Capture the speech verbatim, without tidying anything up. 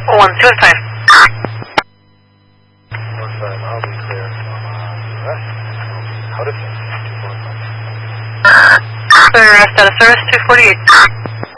One two five. One five, I'll be clear from uh, arrest. Out of two four five. Clear arrest out of service two forty-eight.